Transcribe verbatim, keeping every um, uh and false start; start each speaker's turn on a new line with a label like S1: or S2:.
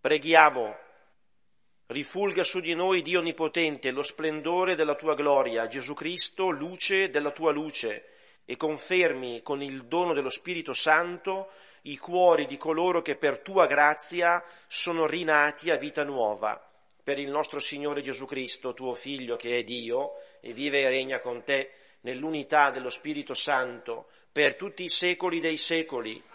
S1: Preghiamo, rifulga su di noi, Dio Onnipotente, lo splendore della tua gloria, Gesù Cristo, luce della tua luce, e confermi con il dono dello Spirito Santo i cuori di coloro che per tua grazia sono rinati a vita nuova. Per il nostro Signore Gesù Cristo, tuo Figlio che è Dio e vive e regna con te nell'unità dello Spirito Santo per tutti i secoli dei secoli.